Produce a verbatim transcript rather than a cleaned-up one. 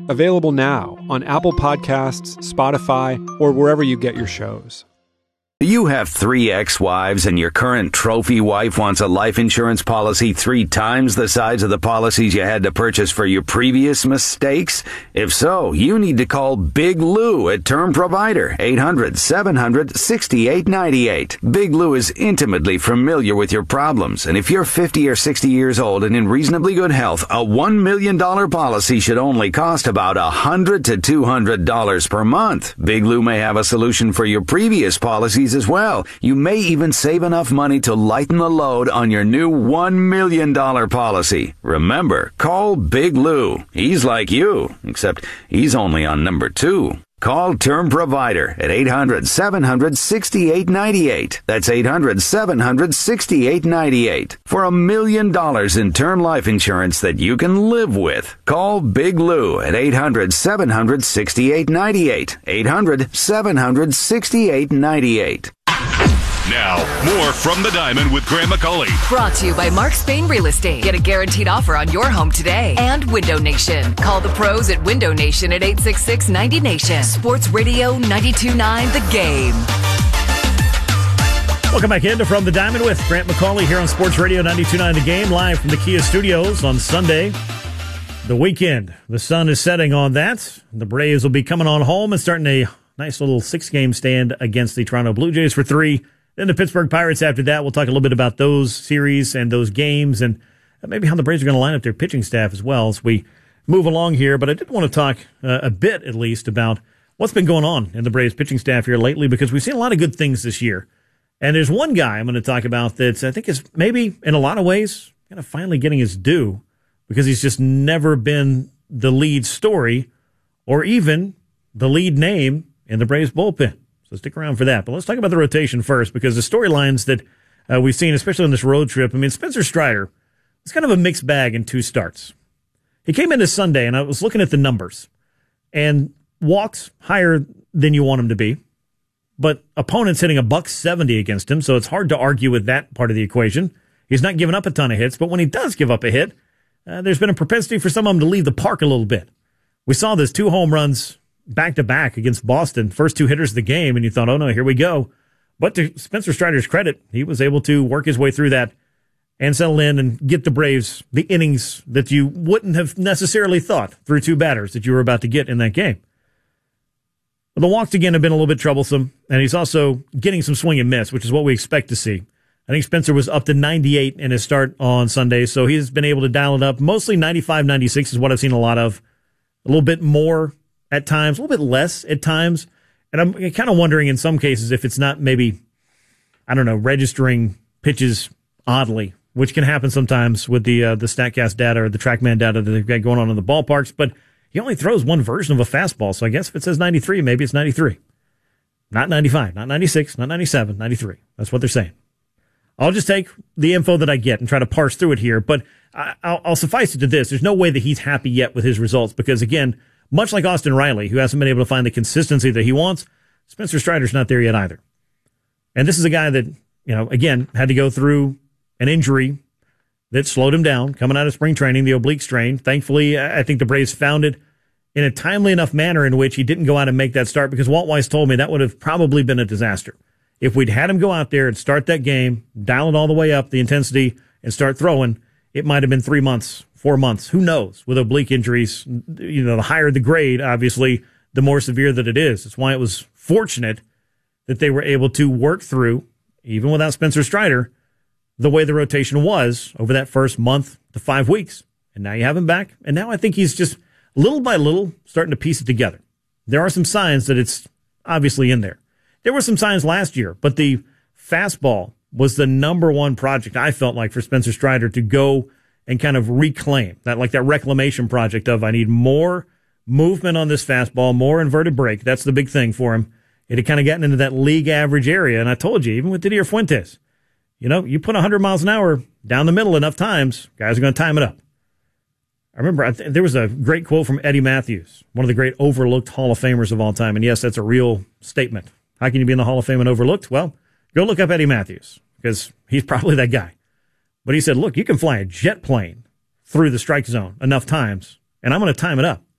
Available now on Apple Podcasts, Spotify, or wherever you get your shows. You have three ex-wives and your current trophy wife wants a life insurance policy three times the size of the policies you had to purchase for your previous mistakes? If so, you need to call Big Lou at Term Provider, eight hundred, seven hundred, sixty-eight ninety-eight. Big Lou is intimately familiar with your problems, and if you're fifty or sixty years old and in reasonably good health, a one million dollars policy should only cost about one hundred to two hundred dollars per month. Big Lou may have a solution for your previous policies as well. You may even save enough money to lighten the load on your new one million dollars policy. Remember, call Big Lou. He's like you, except he's only on number two. Call Term Provider at eight hundred, seven hundred, sixty-eight ninety-eight. That's eight hundred, seven hundred, sixty-eight ninety-eight. For a million dollars in term life insurance that you can live with. Call Big Lou at eight hundred, seven hundred, sixty-eight ninety-eight. eight hundred, seven hundred, sixty-eight ninety-eight. Now, more From the Diamond with Graham McCauley. Brought to you by Mark Spain Real Estate. Get a guaranteed offer on your home today. And Window Nation. Call the pros at Window Nation at eight six six, ninety Nation. Sports Radio ninety-two point nine The Game. Welcome back into From the Diamond with Grant McCauley here on Sports Radio ninety-two point nine The Game, live from the Kia Studios on Sunday. The weekend. The sun is setting on that. The Braves will be coming on home and starting a nice little six-game stand against the Toronto Blue Jays for three. Then the Pittsburgh Pirates after that. We'll talk a little bit about those series and those games and maybe how the Braves are going to line up their pitching staff as well as we move along here. But I did want to talk uh, a bit, at least, about what's been going on in the Braves pitching staff here lately, because we've seen a lot of good things this year. And there's one guy I'm going to talk about that I think is maybe, in a lot of ways, kind of finally getting his due, because he's just never been the lead story or even the lead name in the Braves bullpen. So stick around for that. But let's talk about the rotation first, because the storylines that uh, we've seen, especially on this road trip, I mean, Spencer Strider, it's kind of a mixed bag in two starts. He came into Sunday, and I was looking at the numbers, and walks higher than you want him to be, but opponents hitting a buck seventy against him, so it's hard to argue with that part of the equation. He's not giving up a ton of hits, but when he does give up a hit, uh, there's been a propensity for some of them to leave the park a little bit. We saw this two home runs back-to-back against Boston, first two hitters of the game, and you thought, oh, no, here we go. But to Spencer Strider's credit, he was able to work his way through that and settle in and get the Braves the innings that you wouldn't have necessarily thought through two batters that you were about to get in that game. But the walks, again, have been a little bit troublesome, and he's also getting some swing and miss, which is what we expect to see. I think Spencer was up to ninety-eight in his start on Sunday, so he's been able to dial it up. Mostly ninety-five, ninety-six is what I've seen a lot of. A little bit more at times, a little bit less at times. And I'm kind of wondering in some cases if it's not maybe, I don't know, registering pitches oddly, which can happen sometimes with the uh, the StatCast data or the TrackMan data that they've got going on in the ballparks. But he only throws one version of a fastball, so I guess if it says ninety-three, maybe it's ninety-three. Not ninety-five, not ninety-six, not ninety-seven, ninety-three. That's what they're saying. I'll just take the info that I get and try to parse through it here. But I, I'll, I'll suffice it to this. There's no way that he's happy yet with his results because, again, much like Austin Riley, who hasn't been able to find the consistency that he wants, Spencer Strider's not there yet either. And this is a guy that, you know, again, had to go through an injury that slowed him down coming out of spring training, the oblique strain. Thankfully, I think the Braves found it in a timely enough manner in which he didn't go out and make that start, because Walt Weiss told me that would have probably been a disaster. If we'd had him go out there and start that game, dial it all the way up, the intensity, and start throwing, it might have been three months, four months. Who knows? With oblique injuries, you know, the higher the grade, obviously, the more severe that it is. That's why it was fortunate that they were able to work through, even without Spencer Strider, the way the rotation was over that first month to five weeks. And now you have him back. And now I think he's just little by little starting to piece it together. There are some signs that it's obviously in there. There were some signs last year, but the fastball was the number one project I felt like for Spencer Strider to go and kind of reclaim that, like that reclamation project of I need more movement on this fastball, more inverted break. That's the big thing for him. It had kind of gotten into that league average area. And I told you, even with Didier Fuentes, you know, you put one hundred miles an hour down the middle enough times, guys are going to time it up. I remember I th- there was a great quote from Eddie Matthews, one of the great overlooked Hall of Famers of all time. And yes, that's a real statement. How can you be in the Hall of Fame and overlooked? Well, go look up Eddie Matthews, because he's probably that guy. But he said, look, you can fly a jet plane through the strike zone enough times, and I'm going to time it up.